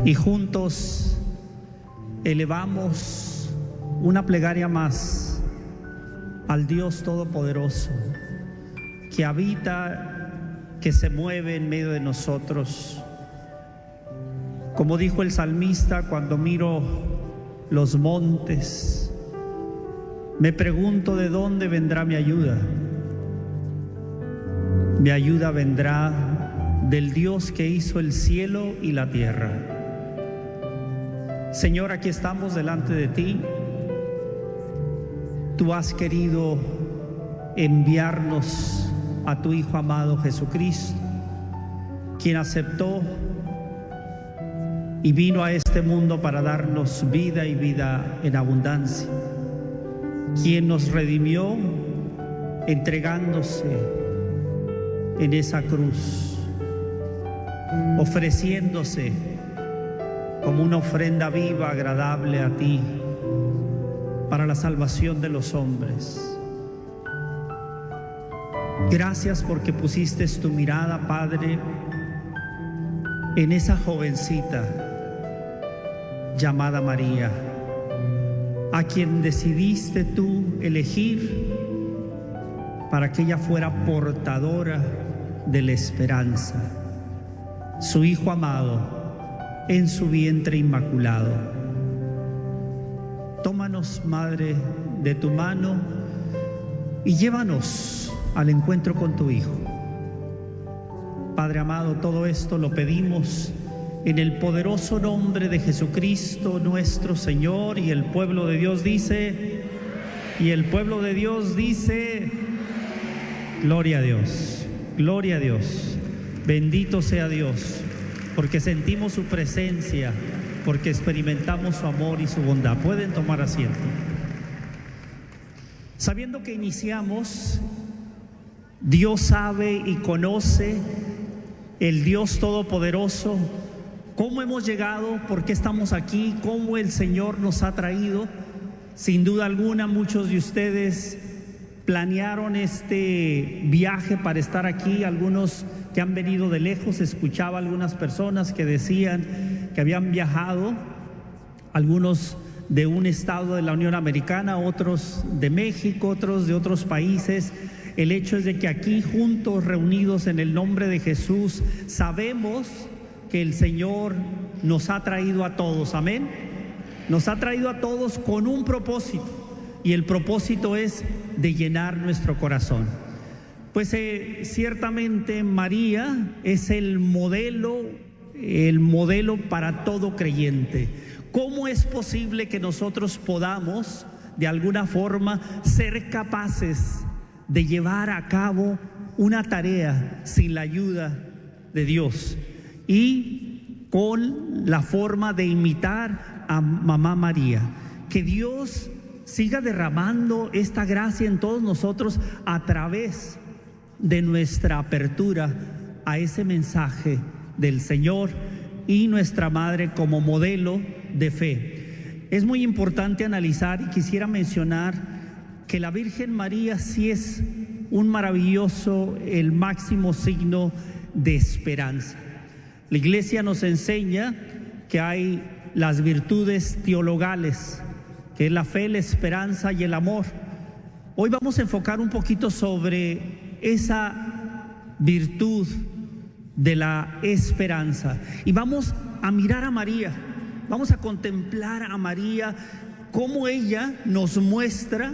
y juntos elevamos una plegaria más al Dios Todopoderoso que habita, que se mueve en medio de nosotros. Como dijo el salmista, cuando miro los montes, me pregunto de dónde vendrá mi ayuda. Mi ayuda vendrá del Dios que hizo el cielo y la tierra. Señor, aquí estamos delante de ti. Tú has querido enviarnos a tu Hijo amado Jesucristo, quien aceptó y vino a este mundo para darnos vida y vida en abundancia, quien nos redimió entregándose en esa cruz, ofreciéndose como una ofrenda viva, agradable a ti, para la salvación de los hombres. Gracias porque pusiste tu mirada, Padre, en esa jovencita llamada María, a quien decidiste tú elegir para que ella fuera portadora de la esperanza, su Hijo amado en su vientre inmaculado. Tómanos, Madre, de tu mano y llévanos al encuentro con tu Hijo. Padre amado, todo esto lo pedimos en el poderoso nombre de Jesucristo nuestro Señor, y el pueblo de Dios dice, gloria a Dios, gloria a Dios, bendito sea Dios, porque sentimos su presencia, porque experimentamos su amor y su bondad. Pueden tomar asiento. Sabiendo que iniciamos, Dios sabe y conoce, el Dios Todopoderoso, cómo hemos llegado, por qué estamos aquí, cómo el Señor nos ha traído. Sin duda alguna, muchos de ustedes planearon este viaje para estar aquí. Algunos que han venido de lejos, escuchaba algunas personas que decían que habían viajado, algunos de un estado de la Unión Americana, otros de México, otros de otros países. El hecho es de que aquí juntos, reunidos en el nombre de Jesús, sabemos que el Señor nos ha traído a todos, amén. Nos ha traído a todos con un propósito, y el propósito es de llenar nuestro corazón. Pues ciertamente María es el modelo para todo creyente. ¿Cómo es posible que nosotros podamos, de alguna forma, ser capaces de llevar a cabo una tarea sin la ayuda de Dios y con la forma de imitar a Mamá María? Que Dios siga derramando esta gracia en todos nosotros a través de nuestra apertura a ese mensaje del Señor y nuestra Madre como modelo de fe. Es muy importante analizar, y quisiera mencionar que la Virgen María sí es un maravilloso, el máximo signo de esperanza. La Iglesia nos enseña que hay las virtudes teologales, que es la fe, la esperanza y el amor. Hoy vamos a enfocar un poquito sobre esa virtud de la esperanza, y vamos a mirar a María, vamos a contemplar a María, cómo ella nos muestra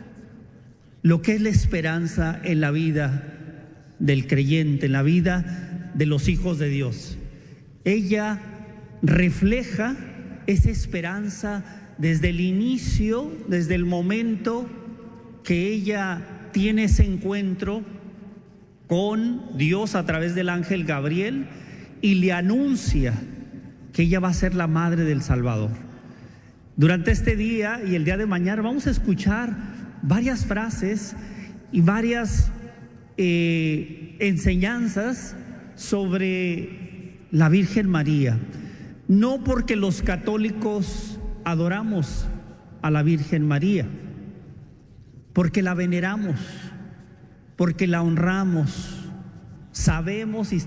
lo que es la esperanza en la vida del creyente, en la vida de los hijos de Dios. Ella refleja esa esperanza desde el inicio, desde el momento que ella tiene ese encuentro con Dios a través del ángel Gabriel, y le anuncia que ella va a ser la madre del Salvador. Durante este día y el día de mañana vamos a escuchar varias frases y varias enseñanzas sobre la Virgen María. No porque los católicos adoramos a la Virgen María, porque la veneramos, porque la honramos, sabemos y